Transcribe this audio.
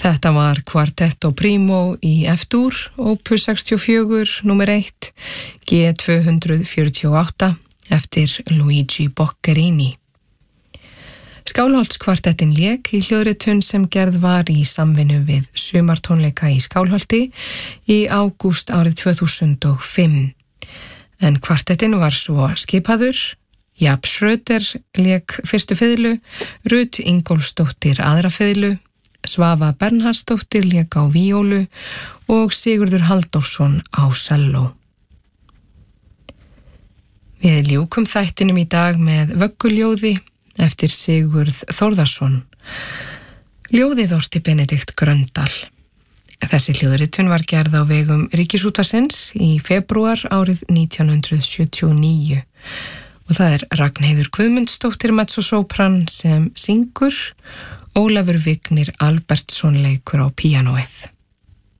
Þetta var Quartetto Primo í F-dur, opus 64, nummer 1, G248, eftir Luigi Boccherini. Skálholtskvartettin lék í hljóðritun sem gerð var í samvinnu við sumartónleika í Skálholti í ágúst árið 2005. En kvartettin var svo skipaður. Jaap Schröder lék fyrstu fiðlu, Ruth Ingólfsdóttir aðra fiðlu, Svava Bernhardsdóttir lék á víólu og Sigurður Halldórsson á selló. Við ljúkum þættinum í dag með vögguljóði eftir Sigurð Þórðarsson. Ljóðið orti Benedikt Gröndal. Þessi hljóðritun var gerð á vegum Ríkisútvarpsins í febrúar árið 1979 og það er Ragnheiður Guðmundsdóttir mezzosopran sem syngur, Ólafur Vignir Albertsson leikur á píanóið.